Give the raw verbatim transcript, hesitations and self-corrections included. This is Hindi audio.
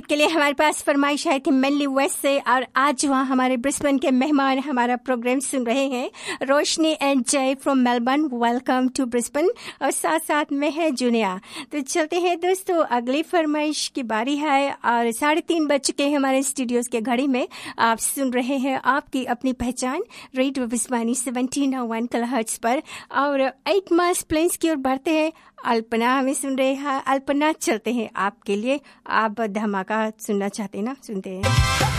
आपके लिए हमारे पास फरमाइश आई थी मेनली वेस्ट से, और आज वहाँ हमारे ब्रिस्बेन के मेहमान हमारा प्रोग्राम सुन रहे हैं। रोशनी एंड जय from Melbourne, welcome to Brisbane, और साथ साथ में है जुनिया। तो चलते हैं दोस्तों, अगली फरमाइश की बारी है, और साढ़े तीन बज चुके हैं हमारे स्टूडियोज के घड़ी में। आप सुन रहे हैं आपकी अपनी पहचान रेडियो विस्वानी सेवनटीन ओ वन किलोहर्ट्ज पर, और एट माइल्स प्लेन्स की ओर बढ़ते हैं। अल्पना हमें सुन रहे हैं। अल्पना, चलते हैं आपके लिए। आप धमाका सुनना चाहते हैं ना? सुनते हैं।